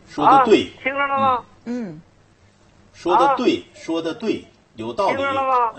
说的对， 听着了吗？ 说的对，说的对，有道理。 听着了吗？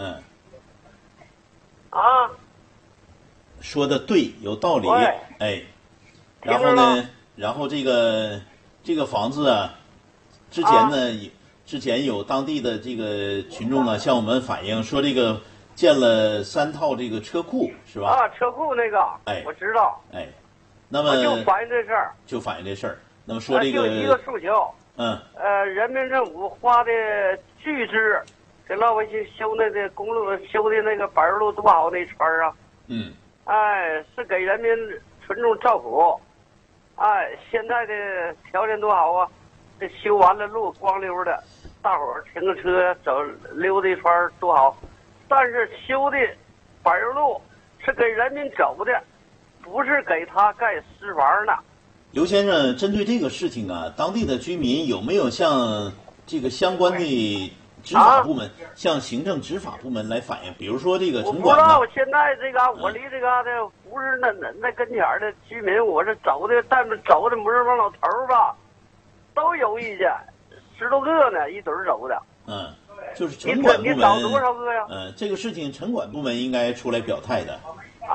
说的对，有道理。哎，然后呢，然后这个房子啊，之前有当地的这个群众呢向我们反映说，这个建了3套这个车库，是吧？ 车库那个，我知道。 那么就反映这事儿。 那么说这个就一个诉求。人民政府花的巨资给老百姓修那个公路，修的那个柏油路多好那圈啊。是给人民群众造福。现在的条件多好啊！这修完了路光溜的，大伙儿停个车走溜达一圈多好。但是修的柏油路是给人民走的，不是给他盖私房的。 刘先生，针对这个事情啊，当地的居民有没有向这个相关的执法部门，向行政执法部门来反映？比如说这个城管呢？ 我不知道，现在这个我离这个的不是那跟前的居民，我是走的模样往老头吧，都有意见，10多个呢，一堆走的。 就是城管部门。 你找多少个呀？ 这个事情城管部门应该出来表态的。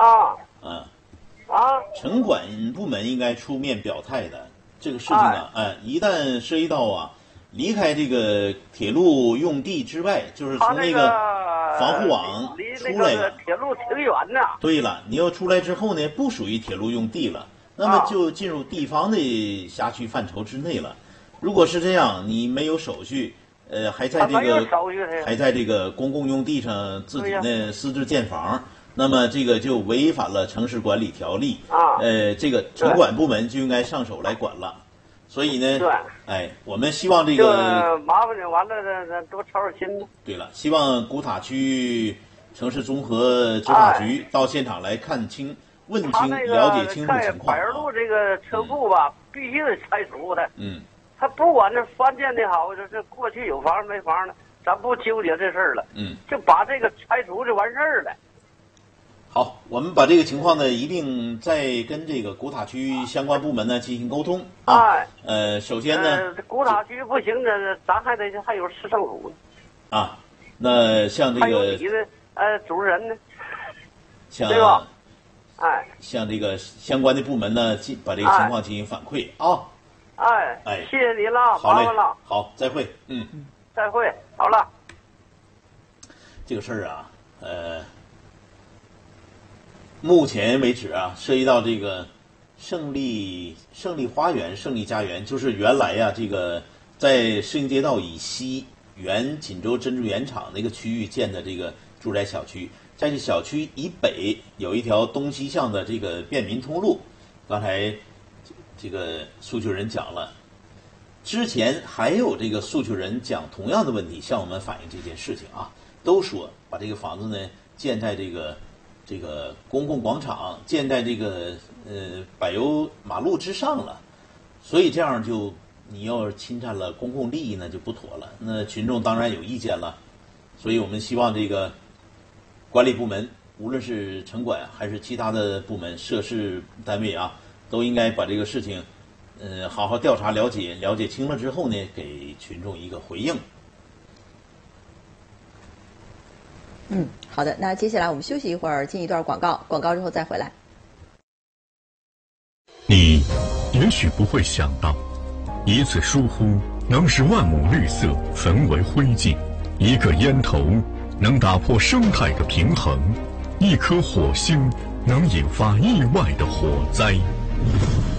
城管部门应该出面表态的。这个事情啊，一旦涉及到离开这个铁路用地之外，就是从那个防护网出来了， 铁路挺远的。 对了，你要出来之后呢，不属于铁路用地了，那么就进入地方的辖区范畴之内了。如果是这样，你没有手续，还在这个公共用地上自己呢私自建房。那么这个就违反了城市管理条例这个城管部门就应该上手来管了。所以呢，我们希望这个麻烦你完了，多操点心。 对了，希望古塔区城市综合执法局到现场来看清、问清、了解清楚情况。 柏油路这个车库吧，必须得拆除的。他不管这翻建的好，这过去有房没房的，咱不纠结这事儿了。就把这个拆除就完事儿了。 好，我们把这个情况呢，一定再跟这个古塔区相关部门呢进行沟通首先呢， 古塔区不行的，咱还有市政府呢。那像这个还有你的主任呢， 对吧？像这个相关的部门呢，把这个情况进行反馈谢谢你了， 好嘞， 了， 好，再会， 再会，好了。 这个事儿目前为止涉及到这个胜利花园、胜利家园，就是原来这个在市营街道以西原锦州珍珠盐厂那个区域建的这个住宅小区，在这小区以北有一条东西向的这个便民通路。刚才这个诉求人讲了，之前还有这个诉求人讲同样的问题，向我们反映这件事情都说把这个房子呢建在这个公共广场，建在这个柏油马路之上了，所以这样就你要是侵占了公共利益呢就不妥了，那群众当然有意见了。所以我们希望这个管理部门，无论是城管还是其他的部门、涉事单位都应该把这个事情好好调查了解清了之后呢，给群众一个回应。 好的，那接下来我们休息一会儿，进一段广告，广告之后再回来。 你也许不会想到，一次疏忽能使万亩绿色焚为灰烬，一个烟头能打破生态的平衡，一颗火星能引发意外的火灾。